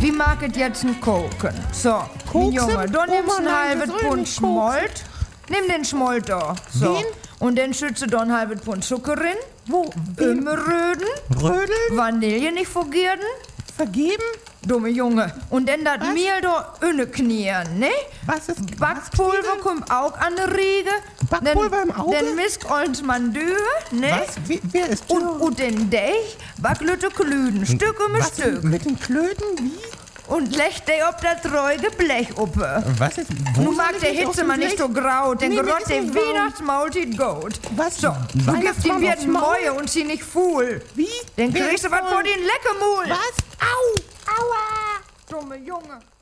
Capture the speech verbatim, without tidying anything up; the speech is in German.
wie mag es jetzt ein Koken? So, mein Koksen? Junge, dann nimmst du Oma, ein nein, halbes wir sollen Pfund nicht Schmolt. Nimm den Schmolt da. So. Den? Und dann schütze du ein halbes Pfund Zucker rein. Wo? Wem? Immerröden. Rödeln? Vanille nicht vergierden. Vergeben? Dumme Junge. Und dann das Was? Mehl da inne knieren, ne? Was ist Backpulver was kommt auch an die Riege. Backpulver dann, im Auge? Dann misst uns man Dürr, ne? Was? Wie, wer ist Und, Dürr? und den Deich backlütte Klüden, Stück um Was Stück. mit den Klöten? Wie? Und legt der ob das treuge Blech uppe. Was ist? Wo Nun soll mag ich der mich auf Hitze dem mal nicht Blech- so grau, denn Nee, mir gerott ist der nicht warm. Weihnachtsmaultit gut. Was? So, du gibst Weihnachtsmann ihm jetzt aufs Maul? Mäue und sie nicht fuhl. Wie? Dann Wer kriegst du ist was voll? vor den Leckermul. Was? Au! Aua! Dumme Junge.